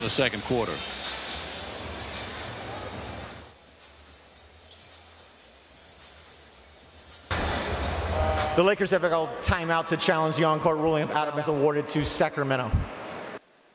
the second quarter. The Lakers have a timeout to challenge the on-court ruling of out of bounds awarded to Sacramento.